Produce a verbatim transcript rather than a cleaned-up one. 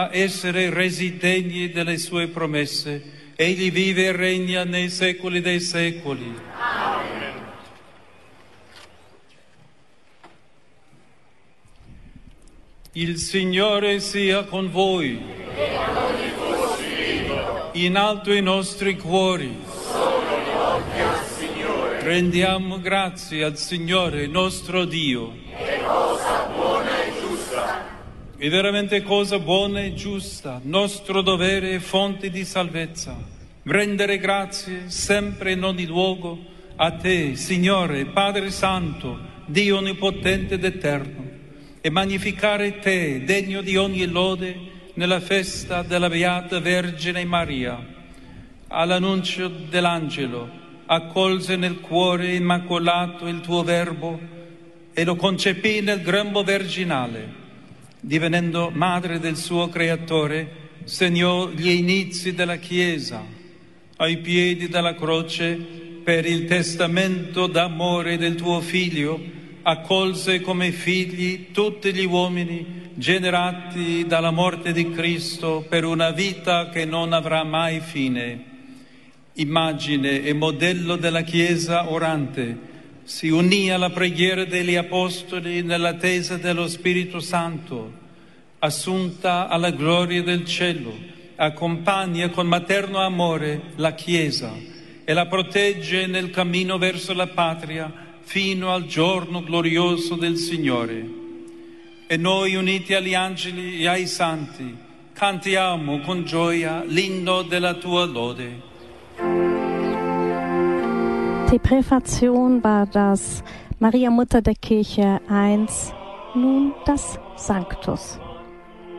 essere resi degni delle sue promesse. Egli vive e regna nei secoli dei secoli. Amen. Il Signore sia con voi. E con il tuo spirito. In alto i nostri cuori. Sono rivolti al Signore. Rendiamo grazie al Signore nostro Dio. È cosa buona e giusta. È veramente cosa buona e giusta, nostro dovere e fonte di salvezza, rendere grazie sempre in ogni luogo a Te, Signore, Padre Santo, Dio Onnipotente ed Eterno, e magnificare Te, degno di ogni lode, nella festa della Beata Vergine Maria. All'annuncio dell'angelo, accolse nel cuore immacolato il Tuo Verbo e lo concepì nel grembo virginale. Divenendo madre del suo creatore, segnò gli inizi della Chiesa. Ai piedi della croce, per il testamento d'amore del tuo Figlio, accolse come figli tutti gli uomini generati dalla morte di Cristo per una vita che non avrà mai fine. Immagine e modello della Chiesa orante, si unì alla preghiera degli Apostoli nell'attesa dello Spirito Santo, assunta alla gloria del cielo, accompagna con materno amore la Chiesa e la protegge nel cammino verso la patria fino al giorno glorioso del Signore. E noi, uniti agli angeli e ai santi, cantiamo con gioia l'inno della Tua lode. Die Präfation war das Maria Mutter der Kirche eins, nun das Sanctus.